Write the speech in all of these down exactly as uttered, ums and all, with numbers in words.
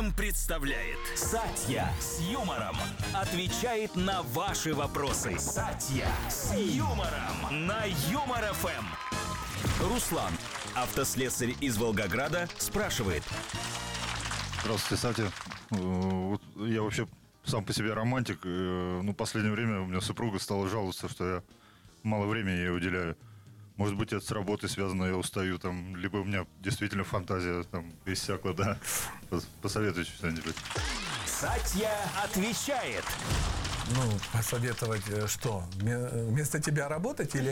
эф эм представляет Сатья с юмором отвечает на ваши вопросы. Сатья с юмором на Юмор эф эм. Руслан, автослесарь из Волгограда, спрашивает. Здравствуйте, Сатья. Вот я вообще сам по себе романтик. Ну, в последнее время у меня супруга стала жаловаться, что я мало времени ей уделяю. Может быть, это с работой связано, я устаю, там, либо у меня действительно фантазия там иссякла, да. Посоветуйте что-нибудь. Сатья отвечает. Ну, посоветовать что? Вместо тебя работать или...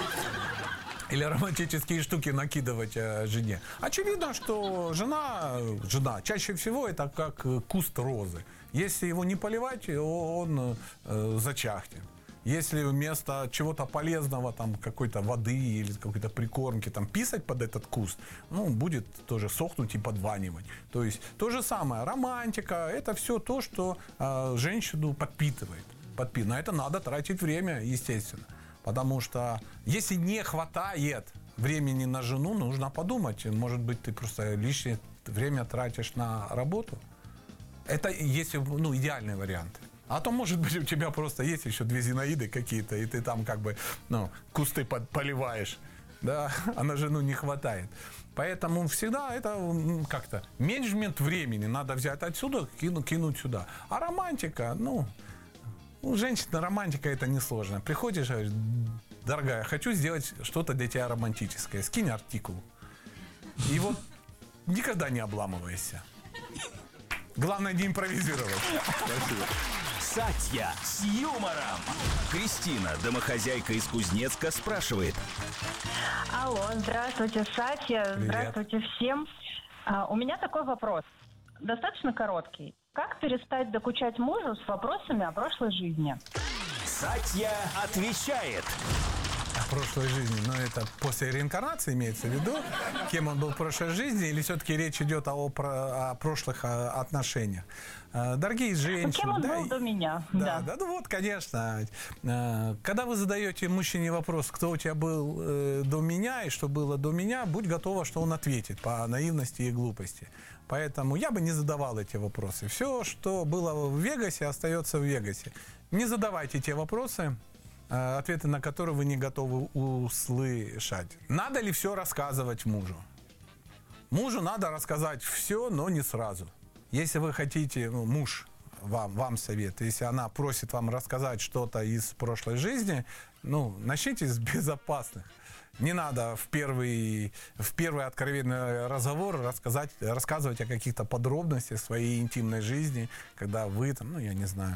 Или романтические штуки накидывать э, жене. Очевидно, что жена, жена чаще всего это как куст розы. Если его не поливать, он э, зачахнет. Если вместо чего-то полезного, там, какой-то воды или какой-то прикормки, там, писать под этот куст, ну, будет тоже сохнуть и подванивать. То есть, то же самое, романтика, это все то, что э, женщину подпитывает. Подпит... На это надо тратить время, естественно. Потому что если не хватает времени на жену, нужно подумать. Может быть, ты просто лишнее время тратишь на работу. Это если, ну, идеальный вариант. А то, может быть, у тебя просто есть еще две Зинаиды какие-то, и ты там как бы, ну, кусты под, поливаешь, да, а на жену не хватает. Поэтому всегда это как-то менеджмент времени надо взять отсюда, кинуть, кинуть сюда. А романтика, ну... У женщины романтика это несложно. Приходишь, говоришь: дорогая, хочу сделать что-то для тебя романтическое. Скинь артикул. И вот никогда не обламывайся. Главное не импровизировать. Спасибо. Сатья с юмором. Кристина, домохозяйка из Кузнецка, спрашивает. Алло, здравствуйте, Сатья. Привет. Здравствуйте всем. А, у меня такой вопрос. Достаточно короткий. Как перестать докучать мужу с вопросами о прошлой жизни? Сатья отвечает. О прошлой жизни, но это после реинкарнации имеется в виду? Кем он был в прошлой жизни? Или все-таки речь идет о, про, о прошлых отношениях? Дорогие женщины... Кем он да, был до меня? Да, Да. да, ну вот, конечно. Когда вы задаете мужчине вопрос, кто у тебя был до меня и что было до меня, будь готова, что он ответит по наивности и глупости. Поэтому я бы не задавал эти вопросы. Все, что было в Вегасе, остается в Вегасе. Не задавайте те вопросы, ответы на которые вы не готовы услышать. Надо ли все рассказывать мужу? Мужу надо рассказать все, но не сразу. Если вы хотите, ну, муж вам, вам совет, если она просит вам рассказать что-то из прошлой жизни, ну, начните с безопасных. Не надо в первый, в первый откровенный разговор рассказать, рассказывать о каких-то подробностях своей интимной жизни, когда вы там, ну, я не знаю,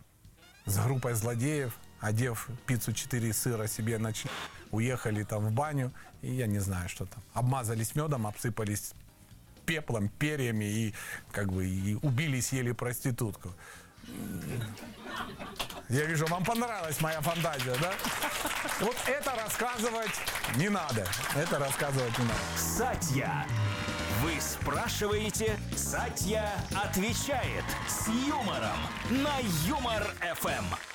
с группой злодеев, одев пиццу четыре сыра себе, нач... уехали там в баню, и я не знаю, что там, обмазались медом, обсыпались пеплом, перьями и как бы и убили, съели проститутку. Я вижу, вам понравилась моя фантазия, да? Вот это рассказывать не надо. Это рассказывать не надо. Сатья. Вы спрашиваете, Сатья отвечает с юмором на Юмор эф эм.